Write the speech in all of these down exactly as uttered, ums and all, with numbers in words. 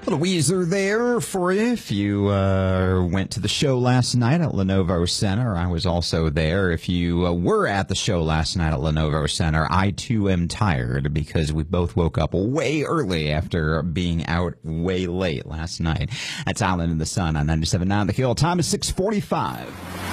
Little Weezer there for you if you uh, went to the show last night at Lenovo Center. I was also there. If you uh, were at the show last night at Lenovo Center, I too am tired because we both woke up way early after being out way late last night. That's Island in the Sun on ninety-seven point nine The Hill. Time is six forty-five.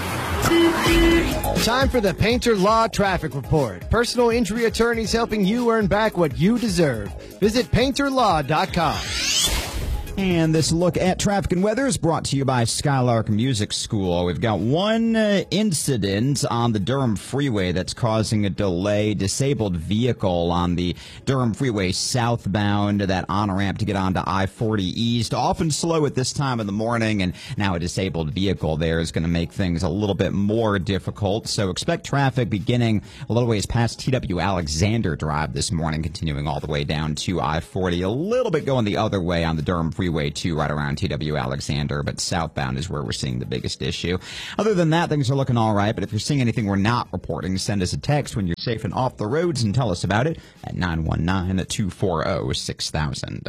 Time for the Painter Law Traffic Report. Personal injury attorneys helping you earn back what you deserve. Visit painter law dot com. And this look at traffic and weather is brought to you by Skylark Music School. We've got one uh, incident on the Durham Freeway that's causing a delay. Disabled vehicle on the Durham Freeway southbound, that on-ramp to get onto I forty East. Often slow at this time of the morning, and now a disabled vehicle there is going to make things a little bit more difficult. So expect traffic beginning a little ways past T W Alexander Drive this morning, continuing all the way down to I forty. A little bit going the other way on the Durham Freeway. Freeway two right around T W Alexander, but southbound is where we're seeing the biggest issue. Other than that, things are looking all right, but if you're seeing anything we're not reporting, send us a text when you're safe and off the roads and tell us about it at nine one nine, two four zero, six thousand.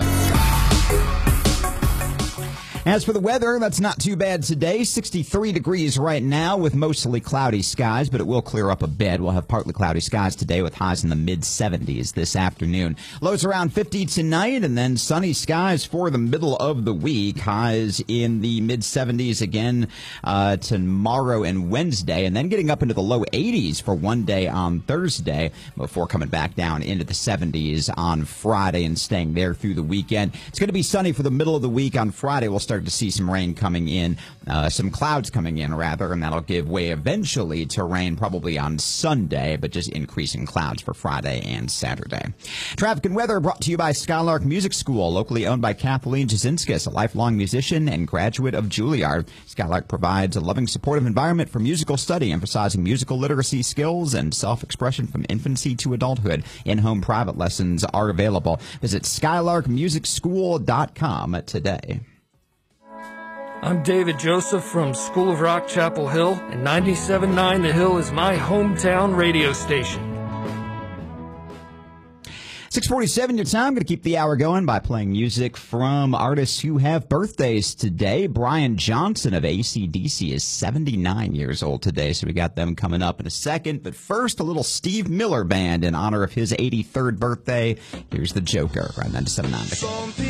As for the weather, that's not too bad today. sixty-three degrees right now with mostly cloudy skies, but it will clear up a bit. We'll have partly cloudy skies today with highs in the mid seventies this afternoon. Lows around fifty tonight, and then sunny skies for the middle of the week. Highs in the mid seventies again uh, tomorrow and Wednesday, and then getting up into the low eighties for one day on Thursday before coming back down into the seventies on Friday and staying there through the weekend. It's going to be sunny for the middle of the week. On Friday, we'll start to see some rain coming in, uh, some clouds coming in, rather, and that'll give way eventually to rain probably on Sunday, but just increasing clouds for Friday and Saturday. Traffic and weather brought to you by Skylark Music School, locally owned by Kathleen Jasinskis, a lifelong musician and graduate of Juilliard. Skylark provides a loving, supportive environment for musical study, emphasizing musical literacy skills and self-expression from infancy to adulthood. In-home private lessons are available. Visit skylark music school dot com today. I'm David Joseph from School of Rock, Chapel Hill, and ninety-seven point nine The Hill is my hometown radio station. six forty-seven your time. Going to keep the hour going by playing music from artists who have birthdays today. Brian Johnson of A C D C is seventy-nine years old today, so we got them coming up in a second. But first, a little Steve Miller Band in honor of his eighty-third birthday. Here's the Joker, right ninety-seven point nine.